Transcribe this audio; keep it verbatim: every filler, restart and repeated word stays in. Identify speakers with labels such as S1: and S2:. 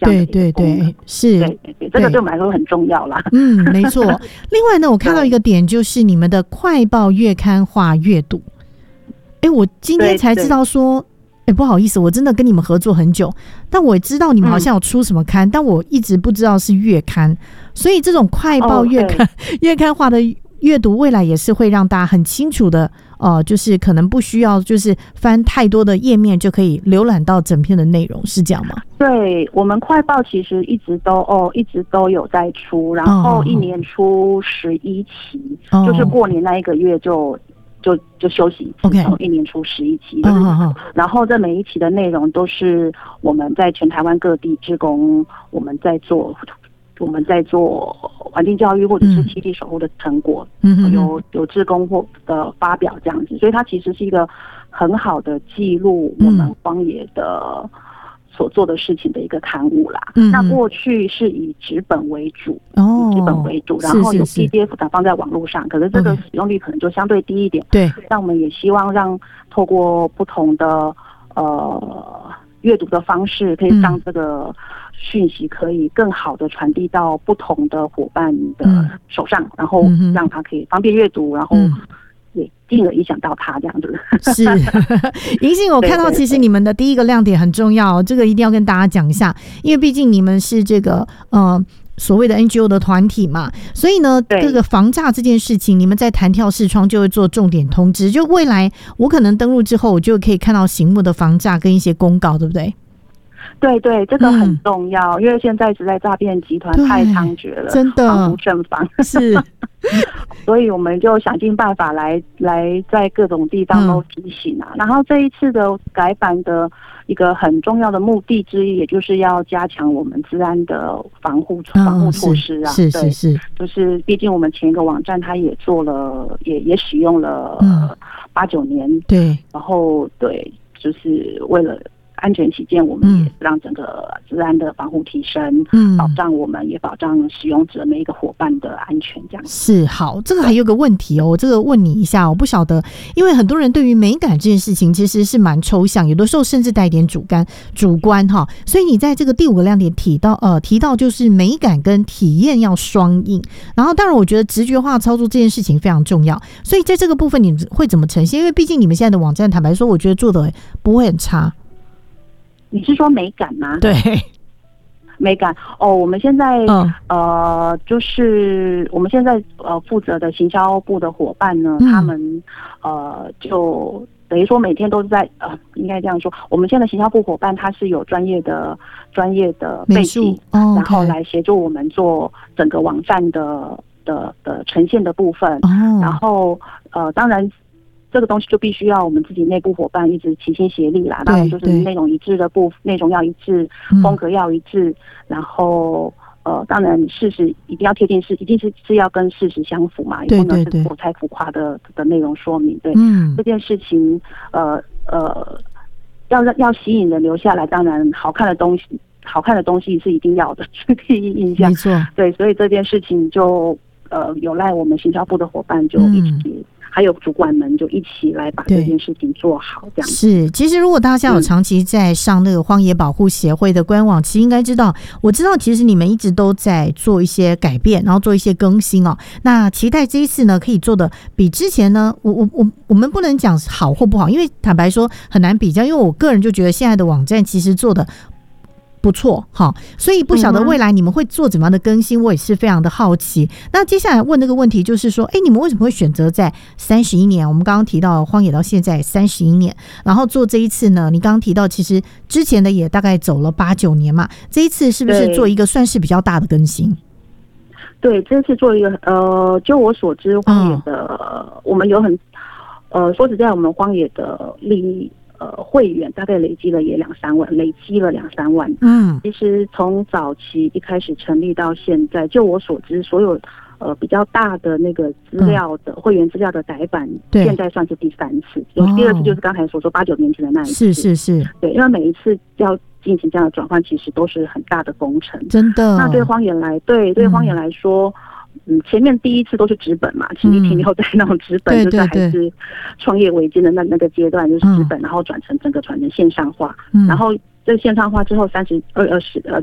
S1: 这样的一个功能。对对对，是，对对对，这个对我们来说很重要啦。
S2: 嗯，没错。另外呢，我看到一个点就是你们的快报月刊化阅读。哎，我今天才知道说，哎，不好意思，我真的跟你们合作很久，但我知道你们好像有出什么刊，嗯、但我一直不知道是月刊，所以这种快报月刊、哦、月刊化的阅读，未来也是会让大家很清楚的，呃，就是可能不需要就是翻太多的页面就可以浏览到整篇的内容，是这样吗？
S1: 对，我们快报其实一直都哦，一直都有在出，然后一年出十一期，哦、就是过年那一个月就。就就休息一次，
S2: okay.
S1: 一年出十一期，就是 oh, oh, oh. 然后这每一期的内容都是我们在全台湾各地志工，我们在做我们在做环境教育或者是栖地守护的成果，嗯、有有志工或的发表这样子，所以它其实是一个很好的记录我们荒野的。所做的事情的一个刊物啦，嗯、那过去是以纸本为主，哦，以纸本为主，然后有 P D F 档放在网络上，可是这个使用率可能就相对低一点。对，但我们也希望让透过不同的呃阅读的方式，可以让这个讯息可以更好的传递到不同的伙伴的手上，嗯、然后让他可以方便阅读，然后。嗯也进而影响到他这样子。
S2: 是银杏，我看到其实你们的第一个亮点很重要，这个一定要跟大家讲一下，因为毕竟你们是这个呃所谓的 N G O 的团体嘛，所以呢，这个防诈这件事情，你们在弹跳视窗就会做重点通知，就未来我可能登录之后，我就可以看到醒目的防诈跟一些公告，对不对？
S1: 对对，这个很重要，嗯、因为现在实在诈骗集团太猖獗了，
S2: 真的
S1: 防不胜防。是，所以我们就想尽办法来来在各种地方都提醒啊。嗯、然后这一次的改版的一个很重要的目的之一，也就是要加强我们治安的防护防护措施啊。
S2: 是是是，
S1: 就是毕竟我们前一个网站它也做了，也也使用了八九年，
S2: 对，
S1: 然后对，就是为了。安全起见，我们也让整个治安的防护提升，嗯，保障我们也保障使用者每一个伙伴的安全，这样
S2: 是好。这个还有个问题哦，我这个问你一下，我不晓得，因为很多人对于美感这件事情其实是蛮抽象，有的时候甚至带一点主观主观哈。所以你在这个第五个亮点提到呃提到就是美感跟体验要双赢，然后当然我觉得直觉化操作这件事情非常重要，所以在这个部分你会怎么呈现？因为毕竟你们现在的网站，坦白说，我觉得做的不会很差。
S1: 你是说美感吗？
S2: 对，
S1: 美感哦。我们现在、嗯、呃，就是我们现在呃负责的行销部的伙伴呢，嗯、他们呃就等于说每天都是在呃，应该这样说，我们现在行销部伙伴他是有专业的专业的背景，哦、然后来协助我们做整个网站的的的呈现的部分，哦、然后呃，当然。这个东西就必须要我们自己内部伙伴一直齐心协力啦，当然就是内容一致的部分，内容要一致，风格要一致，嗯、然后呃，当然事实一定要贴近事，一定是是要跟事实相符嘛，也不能是过太浮夸的的内容说明。对，嗯、这件事情呃呃，要让要吸引人留下来，当然好看的东西，好看的东西是一定要的，是第一印象。没错，对，所以这件事情就呃有赖我们行销部的伙伴就一起。嗯还有主管们就一起来把这件事情做好，这样
S2: 是。其实如果大家有长期在上那个荒野保护协会的官网，嗯、其实应该知道，我知道其实你们一直都在做一些改变，然后做一些更新哦。那期待这一次呢，可以做的比之前呢，我我我我们不能讲好或不好，因为坦白说很难比较，因为我个人就觉得现在的网站其实做的。不错，好，所以不晓得未来你们会做怎么样的更新，我也是非常的好奇。那接下来问那个问题就是说，哎，你们为什么会选择在三十一年？我们刚刚提到荒野到现在三十一年，然后做这一次呢？你刚刚提到，其实之前的也大概走了八九年嘛，这一次是不是做一个算是比较大的更新？
S1: 对，这次做一个呃，就我所知，荒野的、哦、我们有很呃，说实在，我们荒野的利益。呃，会员大概累积了也两三万，累积了两三万。嗯，其实从早期一开始成立到现在，就我所知，所有呃比较大的那个资料的、嗯、会员资料的改版，现在算是第三次。有第二次就是刚才所说八九年前的那一次。是是是，对，因为每一次要进行这样的转换，其实都是很大的工程。真的。那对荒野来，对对荒野来说。嗯嗯，前面第一次都是纸本嘛，请你停留在那种纸本，嗯、就是还是创业维艰的那那个阶段，就是纸本，嗯、然后转成整个转成线上化，嗯、然后这个线上化之后，三十二二十呃